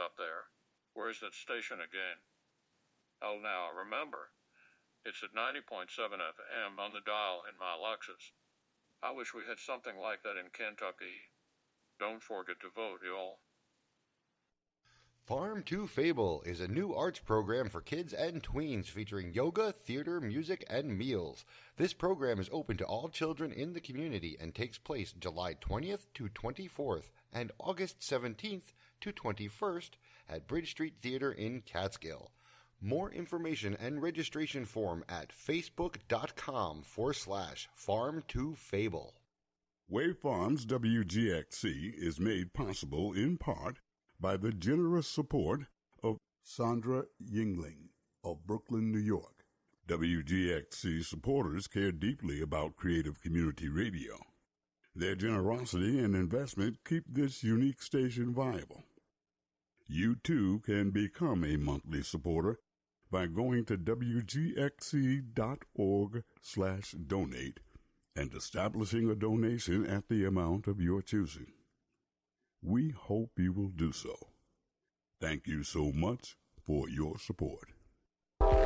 up there. Where's that station again? Hell now, remember, it's at 90.7 FM on the dial in my Lexus. I wish we had something like that in Kentucky. Don't forget to vote, y'all. Farm to Fable is a new arts program for kids and tweens featuring yoga, theater, music, and meals. This program is open to all children in the community and takes place July 20th to 24th and August 17th to 21st at Bridge Street Theater in Catskill. More information and registration form at facebook.com/farm2fable. Wave Farms WGXC is made possible in part by the generous support of Sandra Yingling of Brooklyn, New York. WGXC supporters care deeply about creative community radio. Their generosity and investment keep this unique station viable. You too can become a monthly supporter by going to wgxc.org/donate and establishing a donation at the amount of your choosing. We hope you will do so. Thank you so much for your support.